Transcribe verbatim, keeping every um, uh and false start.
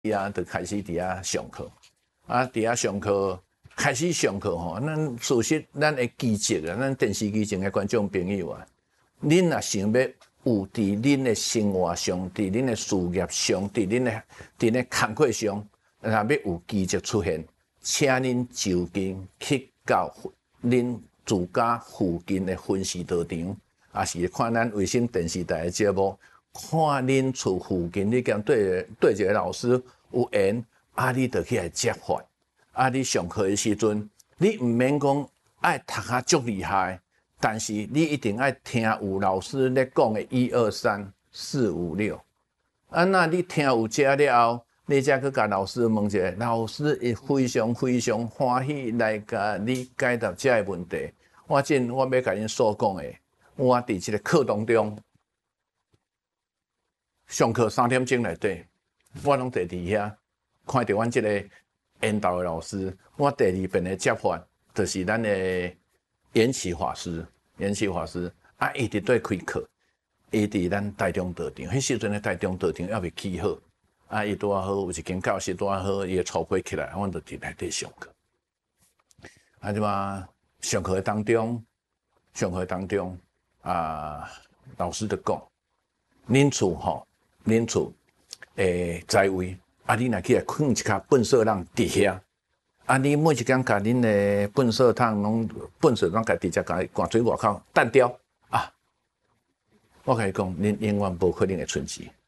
啊，就开始伫遐上课，啊，伫遐上课，开始上课吼，咱事实咱的机制啊，咱电视机前的观众朋友啊，恁若想要有伫恁的生活上，伫恁的事业上，伫恁的伫恁工课上，若要有机制出现，请恁就近去到恁自家附近的分时道场，也是看咱卫星电视台的节目。看恁厝附近，你跟对对一个老师有缘，啊，你就去来接发。啊，你上课的时阵，你毋免讲爱读啊足厉害，但是你一定爱听有老师咧讲的一二三四五六。啊，那你听有这了后，你才去甲老师问一下，老师会非常非常欢喜来甲你解答这个问题。我真我要甲恁所讲的，我伫即个课当中。上课三点钟内底，我拢坐伫遐，看到阮即个引导的老师。我第二遍的接法，就是咱的延启法师，延启法师啊，伊伫对开课，伊伫咱台中道场。迄时阵的台中道场还未起好，啊，伊拄啊好有一间教室拄啊好，伊的草皮起来，阮就伫内底上课。啊，即嘛上课当中，上课当中啊，老师就讲，恁厝吼。恁厝诶在位，啊，你若起来放一卡粪扫桶伫遐，啊，你每一工甲恁诶粪扫桶拢粪扫拢家直接甲赶出外口单掉啊！我甲你讲，恁永远无可能会存钱。